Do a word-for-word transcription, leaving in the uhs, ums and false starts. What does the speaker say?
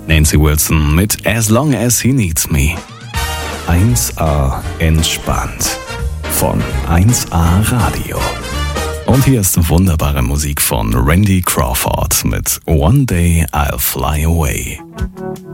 Nancy Wilson mit As Long As He Needs Me. eins A entspannt von eins A Radio. Und hier ist wunderbare Musik von Randy Crawford mit One Day I'll Fly Away.